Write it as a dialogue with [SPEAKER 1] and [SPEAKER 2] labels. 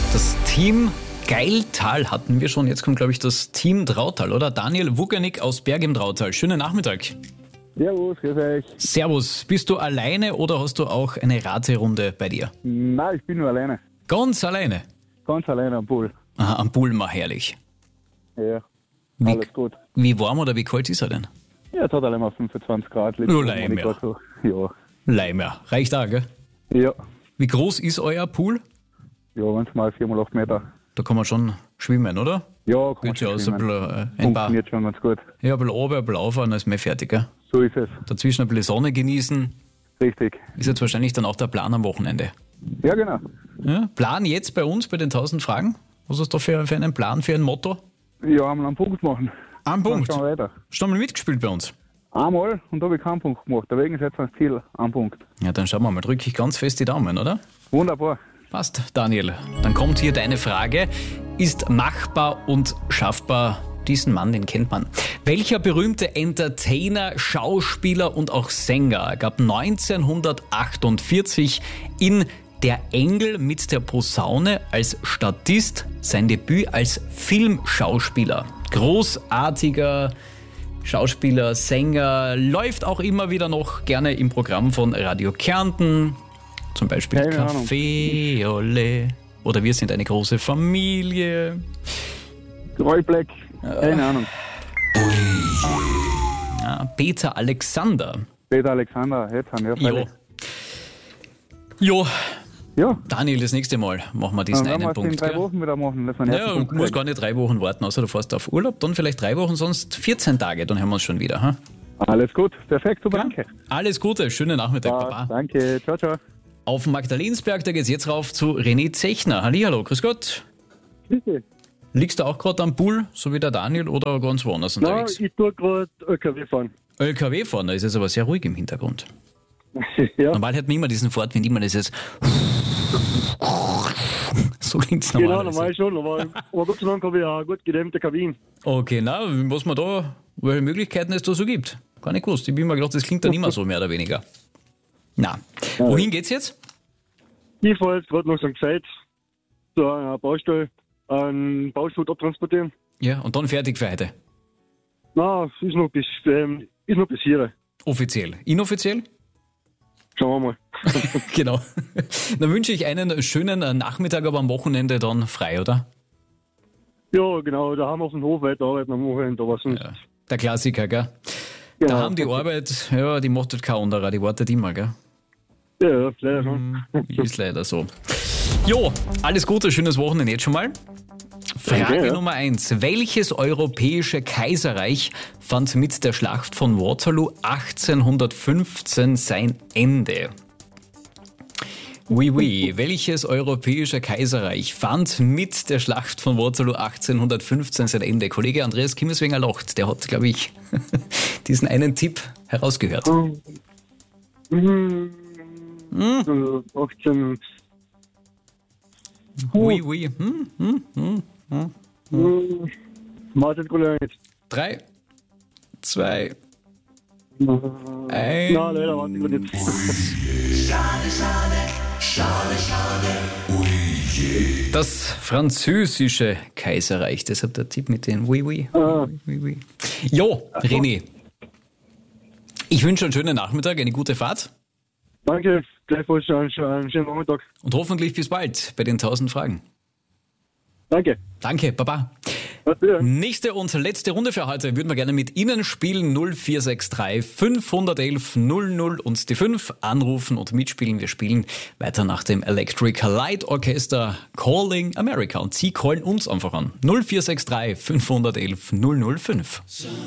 [SPEAKER 1] Das Team Geiltal hatten wir schon. Jetzt kommt, glaube ich, das Team Trautal, oder? Daniel Wuganik aus Berg im Trautal. Schönen Nachmittag.
[SPEAKER 2] Servus, grüß euch.
[SPEAKER 1] Servus. Bist du alleine oder hast du auch eine Raterunde bei dir?
[SPEAKER 2] Nein, ich bin nur alleine.
[SPEAKER 1] Ganz alleine?
[SPEAKER 2] Ganz alleine am Pool.
[SPEAKER 1] Aha, am Pool mal herrlich.
[SPEAKER 2] Ja,
[SPEAKER 1] Wie-
[SPEAKER 2] alles gut.
[SPEAKER 1] Wie warm oder wie kalt ist er denn?
[SPEAKER 2] Ja, jetzt hat er immer 25 Grad.
[SPEAKER 1] Nur Leim, ja.
[SPEAKER 2] So. Ja.
[SPEAKER 1] Leimer. Reicht auch, gell?
[SPEAKER 2] Ja.
[SPEAKER 1] Wie groß ist euer Pool?
[SPEAKER 2] Ja, manchmal 4x8 Meter.
[SPEAKER 1] Da kann man schon schwimmen, oder?
[SPEAKER 2] Ja, kann
[SPEAKER 1] Geht ja aus, ein
[SPEAKER 2] schwimmen.
[SPEAKER 1] bisschen, ein paar,
[SPEAKER 2] Funktioniert schon ganz gut.
[SPEAKER 1] ja, ein bisschen runter, ein bisschen auffahren, dann ist mehr fertig, gell?
[SPEAKER 2] So ist es.
[SPEAKER 1] Dazwischen ein bisschen Sonne genießen.
[SPEAKER 2] Richtig.
[SPEAKER 1] Ist jetzt wahrscheinlich dann auch der Plan am Wochenende.
[SPEAKER 2] Ja, genau.
[SPEAKER 1] Ja? Plan jetzt bei uns, bei den 1000 Fragen? Was hast du da für einen Plan, für ein Motto?
[SPEAKER 2] Ja, einmal einen Punkt machen.
[SPEAKER 1] Ein
[SPEAKER 2] Dann
[SPEAKER 1] Punkt.
[SPEAKER 2] schauen wir weiter.
[SPEAKER 1] Hast du mal mitgespielt bei uns?
[SPEAKER 2] Einmal und da habe ich keinen Punkt gemacht. Deswegen ist jetzt das Ziel ein Punkt.
[SPEAKER 1] Ja, dann schauen wir mal. Drücke ich ganz fest die Daumen, oder?
[SPEAKER 2] Wunderbar.
[SPEAKER 1] Passt, Daniel. Dann kommt hier deine Frage. Ist machbar und schaffbar? Diesen Mann, den kennt man. Welcher berühmte Entertainer, Schauspieler und auch Sänger gab 1948 in Der Engel mit der Posaune als Statist sein Debüt als Filmschauspieler? Großartiger Schauspieler, Sänger, läuft auch immer wieder noch gerne im Programm von Radio Kärnten. Zum Beispiel
[SPEAKER 2] Keine Ahnung.
[SPEAKER 1] Café Olé oder Wir sind eine große Familie.
[SPEAKER 2] Roy Black. Keine Ahnung.
[SPEAKER 1] Ja, Peter Alexander.
[SPEAKER 2] Peter Alexander, jetzt haben wir
[SPEAKER 1] Jo. Jo,
[SPEAKER 2] Ja,
[SPEAKER 1] Daniel, das nächste Mal machen wir diesen
[SPEAKER 2] dann werden wir
[SPEAKER 1] einen
[SPEAKER 2] es in
[SPEAKER 1] Punkt.
[SPEAKER 2] 3
[SPEAKER 1] Gell?
[SPEAKER 2] Wochen wieder machen. Dass wir den
[SPEAKER 1] Ja,
[SPEAKER 2] ersten
[SPEAKER 1] du
[SPEAKER 2] Punkt
[SPEAKER 1] musst
[SPEAKER 2] kriegen.
[SPEAKER 1] gar nicht 3 Wochen warten, außer du fährst auf Urlaub, dann vielleicht 3 Wochen, sonst 14 Tage, dann hören wir uns schon wieder. Ha?
[SPEAKER 2] Alles gut. Perfekt, super, danke.
[SPEAKER 1] Alles Gute, schönen Nachmittag, Baba.
[SPEAKER 2] Danke, ciao, ciao.
[SPEAKER 1] Auf dem Magdalensberg, da geht's jetzt rauf zu René Zechner. Hallihallo, grüß Gott.
[SPEAKER 2] Bitte.
[SPEAKER 1] Liegst du auch gerade am Pool, so wie der Daniel, oder ganz woanders
[SPEAKER 3] Nein,
[SPEAKER 1] unterwegs?
[SPEAKER 3] ich tue gerade LKW fahren.
[SPEAKER 1] LKW fahren, da ist es aber sehr ruhig im Hintergrund.
[SPEAKER 3] Ja,
[SPEAKER 1] Normal hat man immer diesen Fortwind, immer dieses so klingt's
[SPEAKER 3] genau,
[SPEAKER 1] normalerweise.
[SPEAKER 3] normal schon. Aber Gott sei Dank habe ich eine gut gedämmte Kabine.
[SPEAKER 1] Okay, na, was man da, welche Möglichkeiten es da so gibt. Gar nicht gewusst. Ich bin mir gedacht, das klingt dann immer so, mehr oder weniger. Na, wohin geht's jetzt?
[SPEAKER 3] Ich fahre jetzt gerade nach St. Veit zu einer Baustelle, einen Bauschutt abtransportieren.
[SPEAKER 1] Ja, und dann fertig für heute.
[SPEAKER 3] Nein, ist noch bis hier.
[SPEAKER 1] Offiziell. Inoffiziell?
[SPEAKER 3] Schauen wir mal.
[SPEAKER 1] Genau. Dann wünsche ich einen schönen Nachmittag, aber am Wochenende dann frei, oder?
[SPEAKER 3] Ja, genau, da haben wir auf dem Hof weiterarbeiten am Wochenende, aber sonst.
[SPEAKER 1] Ja. Der Klassiker, gell?
[SPEAKER 3] Genau.
[SPEAKER 1] Da haben die Arbeit, ja, die macht halt kein anderer, die wartet immer, gell?
[SPEAKER 3] Ja, leider schon.
[SPEAKER 1] Ist leider so. Jo, alles Gute, schönes Wochenende jetzt schon mal. Frage
[SPEAKER 3] Danke, ja.
[SPEAKER 1] Nummer 1. Welches europäische Kaiserreich fand mit der Schlacht von Waterloo 1815 sein Ende? Oui, oui. Welches europäische Kaiserreich fand mit der Schlacht von Waterloo 1815 sein Ende? Kollege Andreas Kimmeswenger lacht. Der hat, glaube ich, diesen einen Tipp herausgehört.
[SPEAKER 3] 18.
[SPEAKER 1] Oui, oui.
[SPEAKER 3] Martin Kollege.
[SPEAKER 1] 3, 2, 1.
[SPEAKER 3] Nein, leider warte ich gerade nicht.
[SPEAKER 1] Das französische Kaiserreich, deshalb der Tipp mit den Oui, oui. Oui, oui. Jo, René. Ich wünsche einen schönen Nachmittag, eine gute Fahrt
[SPEAKER 3] Danke, gleichfalls einen schönen Nachmittag.
[SPEAKER 1] und hoffentlich bis bald bei den 1000 Fragen.
[SPEAKER 3] Danke.
[SPEAKER 1] Danke, Baba.
[SPEAKER 3] Was wieder?
[SPEAKER 1] Nächste und letzte Runde für heute würden wir gerne mit Ihnen spielen. 0463 511 00 und die 5 anrufen und mitspielen. Wir spielen weiter nach dem Electric Light Orchester Calling America und Sie callen uns einfach an. 0463 511 005.